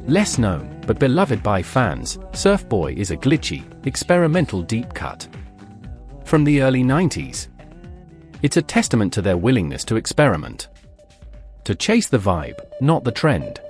Less known, but beloved by fans, Surf Boy is a glitchy, experimental deep cut from the early 90s. It's a testament to their willingness to experiment, to chase the vibe, not the trend.